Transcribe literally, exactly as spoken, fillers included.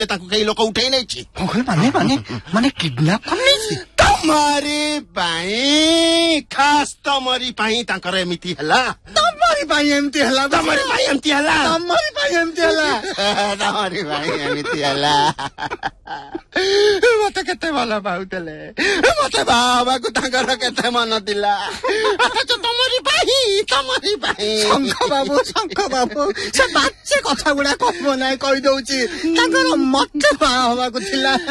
ताकू कई लोक उठे नहीं छी अंकल माने माने माने किडनैप कर नहीं तमरी पाई खास तमरी पाई ताकर एमिति हला तमरी पाई एमती हला तमरी पाई एमिति हला तमरी पाई एमती हला तमरी पाई एमिति हला मते केते भला पाउतले मते बाबा को ताकर केते मन दिला अथच तमरी पाई तमरी पाई शंख बाबू शंख बाबू से बाच्चे कथा गुडा कहबो नाही कहि दउची ताकर मते बा हवा को थिला